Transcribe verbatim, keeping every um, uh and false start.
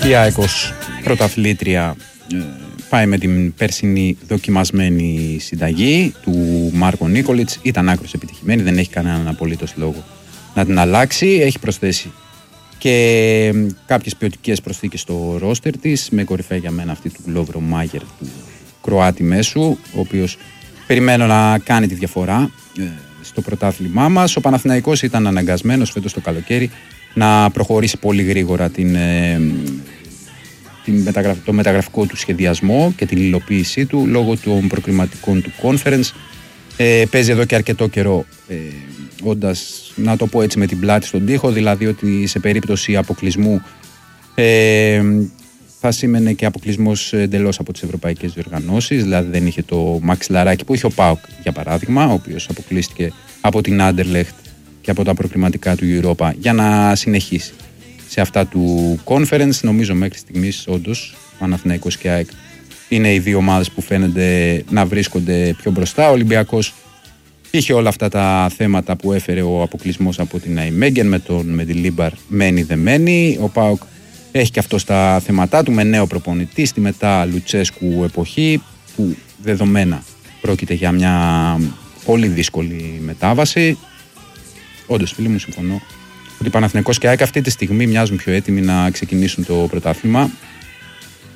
Η ΑΕΚ ως πρωταθλήτρια πάει με την περσινή δοκιμασμένη συνταγή του Μάρκο Νίκολιτς. Ήταν άκρως επιτυχημένη, δεν έχει κανέναν απολύτως λόγο να την αλλάξει. Έχει προσθέσει και κάποιες ποιοτικές προσθήκες στο ρόστερ της, με κορυφαία για μένα αυτή του Λόβρο Μάγερ, του Κροάτη μέσου, ο οποίος περιμένω να κάνει τη διαφορά στο πρωτάθλημά μας. Ο Παναθηναϊκός ήταν αναγκασμένος φέτος το καλοκαίρι να προχωρήσει πολύ γρήγορα την, την μεταγραφ, το μεταγραφικό του σχεδιασμό και την υλοποίησή του λόγω των προκριματικών του conference. Ε, παίζει εδώ και αρκετό καιρό, ε, όντας, να το πω έτσι, με την πλάτη στον τοίχο, δηλαδή ότι σε περίπτωση αποκλεισμού ε, θα σήμαινε και αποκλεισμός εντελώς από τις ευρωπαϊκές διοργανώσεις, δηλαδή δεν είχε το μαξιλαράκι που είχε ο ΠΑΟΚ, για παράδειγμα, ο οποίος αποκλείστηκε από την Άντερλεχτ και από τα προκριματικά του Europa για να συνεχίσει σε αυτά του conference. Νομίζω μέχρι στιγμής όντως Παναθηναϊκός και ΑΕΚ είναι οι δύο ομάδες που φαίνονται να βρίσκονται πιο μπροστά. Ο Ολυμπιακός είχε όλα αυτά τα θέματα που έφερε ο αποκλεισμός από την Αϊμέγγεν με, τον, με τη Λίμπαρ μένει δεμένη. Ο ΠΑΟΚ έχει και αυτό στα θέματά του με νέο προπονητή στη μετά Λουτσέσκου εποχή, που δεδομένα πρόκειται για μια πολύ δύσκολη μετάβαση. Όντως, φίλοι μου, συμφωνώ ότι Παναθηναϊκός και ΑΕΚ αυτή τη στιγμή μοιάζουν πιο έτοιμοι να ξεκινήσουν το πρωτάθλημα.